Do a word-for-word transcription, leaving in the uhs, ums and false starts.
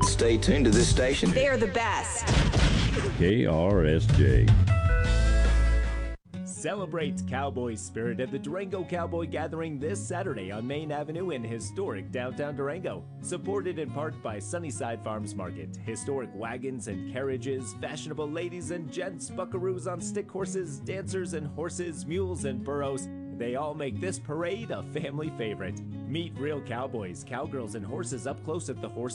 Stay tuned to this station. They're the best. K R S J. Celebrate cowboy spirit at the Durango Cowboy Gathering this Saturday on Main Avenue in historic downtown Durango. Supported in part by Sunnyside Farms Market, historic wagons and carriages, fashionable ladies and gents, buckaroos on stick horses, dancers and horses, mules and burros. They all make this parade a family favorite. Meet real cowboys, cowgirls, and horses up close at the horse